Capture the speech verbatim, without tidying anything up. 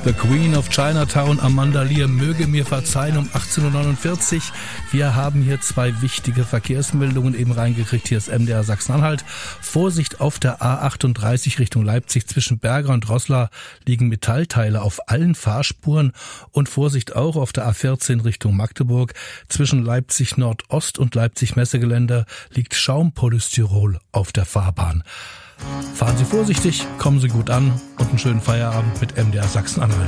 The Queen of Chinatown, Amanda Lear, möge mir verzeihen, um achtzehn Uhr neunundvierzig. Wir haben hier zwei wichtige Verkehrsmeldungen eben reingekriegt. Hier ist M D R Sachsen-Anhalt. Vorsicht auf der A achtunddreißig Richtung Leipzig. Zwischen Berger und Roßla liegen Metallteile auf allen Fahrspuren. Und Vorsicht auch auf der A vierzehn Richtung Magdeburg. Zwischen Leipzig Nordost und Leipzig Messegelände liegt Schaumpolystyrol auf der Fahrbahn. Fahren Sie vorsichtig, kommen Sie gut an und einen schönen Feierabend mit M D R Sachsen-Anhalt.